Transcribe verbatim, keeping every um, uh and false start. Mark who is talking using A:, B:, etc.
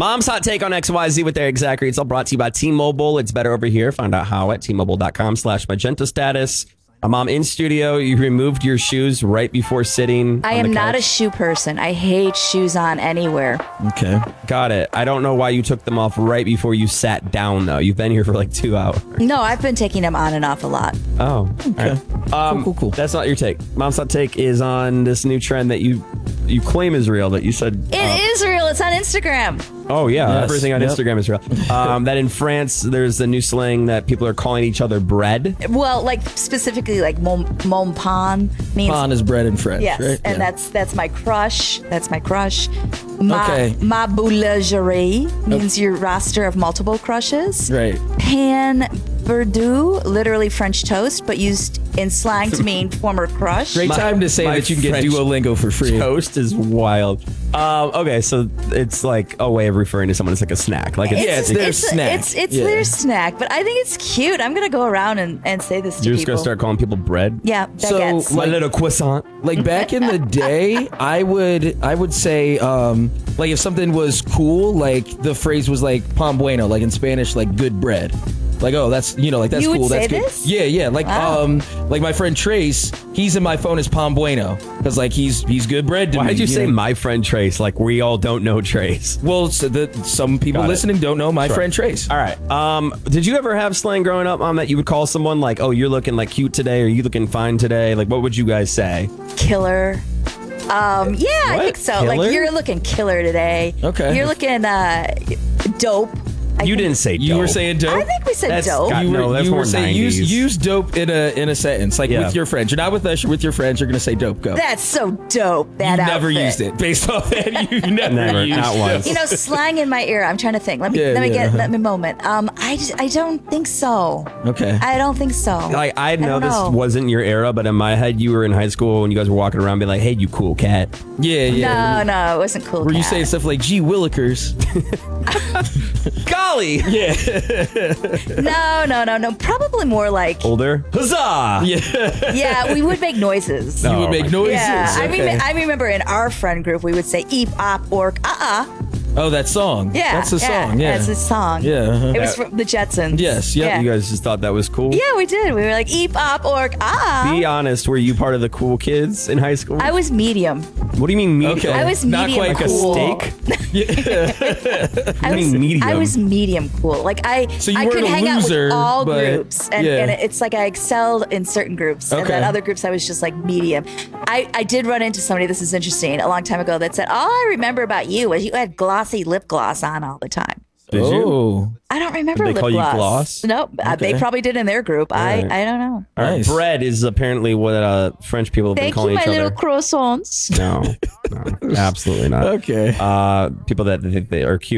A: Mom's Hot Take on X Y Z with Eric Zachary. It's all brought to you by T-Mobile. It's better over here. Find out how at T-Mobile.com slash magenta status. A mom in studio, you removed your shoes right before sitting.
B: I am not a shoe person. I hate shoes on anywhere.
C: Okay.
A: Got it. I don't know why you took them off right before you sat down, though. You've been here for like two hours.
B: No, I've been taking them on and off a lot.
A: Oh, okay. Um,
C: cool, cool, cool.
A: That's not your take. Mom's Hot Take is on this new trend that you you claim is real, that you said.
B: It
A: uh,
B: is real. It's on Instagram.
A: Oh, yeah.
C: Yes.
A: Everything on
C: Yep.
A: Instagram is real. Um, that in France, there's a new slang that people are calling each other bread.
B: Well, like specifically like mon, mon pain means
C: Pain is bread in French,
B: yes,
C: right?
B: and
C: Yeah.
B: that's that's my crush. That's my crush. Ma,
C: Okay.
B: ma boulangerie means your roster of multiple crushes.
C: Right.
B: Pan Verdou, literally French toast, but used in slang to mean former crush.
C: Great
A: My-
C: time to say
A: my
C: that you can get
A: French
C: Duolingo for free.
A: Toast is wild. Um, okay, so it's like a way of referring to someone as like a snack. Like it's,
C: Yeah, it's their
B: it's,
C: snack.
B: It's it's
C: Yeah.
B: their snack, but I think it's cute. I'm gonna go around and, and say this to
A: you're just
B: people.
A: gonna start calling people bread.
B: Yeah,
C: So,
B: baguettes.
A: My
C: Like-
A: little croissant.
C: Like back in the day, I would I would say um like if something was cool, like the phrase was like pan bueno, like in Spanish, like good bread. Like, oh, that's, you know, like that's
B: You would
C: cool. That's
B: say
C: good.
B: this?
C: Yeah, yeah. Like
B: Wow.
C: um like my friend Trace, he's in my phone as pan bueno because like he's he's good bread to
A: Why
C: me.
A: did you say
C: know?
A: my friend Trace? Like we all don't know Trace.
C: Well, so the, some people
A: Got it.
C: listening don't know my
A: Sure.
C: friend Trace.
A: All right. Um, did you ever have slang growing up, Mom, that you would call someone like, "Oh, you're looking like cute today," or "You looking fine today"? Like, what would you guys say?
B: Killer. Um, yeah, I
A: What?
B: think so.
A: Killer?
B: Like you're looking killer today.
C: Okay.
B: You're looking uh, dope. I
A: You
B: think-
A: didn't say
C: You
A: dope.
C: were saying dope.
B: I think we said
A: That's
B: dope.
A: got-
C: you were,
A: no, that's
C: you
A: more
C: were saying use,
A: nineties.
C: use dope in a in a sentence, like
A: Yeah.
C: with your friends. You're not with us. You're with your friends. You're gonna say dope. Go.
B: That's so dope. That
C: you never
B: outfit.
C: used it based off that. You never,
A: Never,
C: used
A: not
C: it.
A: once.
B: You know, slang in my ear. I'm trying to think. Let me
C: Yeah,
B: let me
C: yeah,
B: get
C: uh-huh.
B: let me moment. Um, I, just, I don't think so.
C: Okay.
B: I don't think so.
A: Like I know
B: don't
A: this
B: know.
A: wasn't your era, but in my head, you were in high school when you guys were walking around, being like, "Hey, you cool cat."
C: yeah, yeah.
B: No, no, it wasn't cool.
C: Were you
B: cat.
C: saying stuff like "Gee Willikers"?
A: Golly.
C: Yeah.
B: No, no, no, no. Probably more like
A: Older. Huzzah.
C: yeah.
B: yeah. We would make noises.
C: You
A: Oh
C: would
A: my
C: make noises.
B: Yeah, I mean,
C: Okay.
B: I remember in our friend group we would say "eep, op, ork, uh, uh."
C: Oh, that song.
B: Yeah,
C: That's a
B: yeah,
C: song. Yeah.
B: that's a song.
C: Yeah, uh-huh.
B: It was from the Jetsons.
C: Yes, yep,
B: Yeah.
A: You guys just thought that was cool.
B: Yeah, we did. We were like "eep, op, ork, uh."
A: Be honest. Were you part of the cool kids in high school?
B: I was medium.
A: What do you mean medium?
C: Okay.
B: I was
C: Not
B: medium
C: quite
B: cool.
A: Like a steak?
B: I
A: do you
B: was
A: mean medium?
B: I was medium cool. Like I,
C: So you
B: I
C: weren't
B: could
C: a
B: hang
C: loser,
B: out with all
C: but-
B: groups, and,
C: yeah.
B: and it's like I excelled in certain groups, and
C: Okay.
B: then other groups I was just like medium. I, I did run into somebody. This is interesting. A long time ago, that said, "All I remember about you was you had glossy lip gloss on all the time."
A: Did you?
C: Oh.
B: I don't remember
A: Did they
B: lip
A: call you
B: gloss.
A: gloss?
B: No, uh, they
C: Okay.
B: probably did in their group.
A: Right.
B: I I don't know.
A: All right,
C: Nice.
A: bread is apparently what uh, French people have been
B: Thank you,
A: calling
B: my
A: each
B: little
A: other.
B: croissants.
A: No, no, absolutely not.
C: Okay.
A: Uh, people that think they are cute.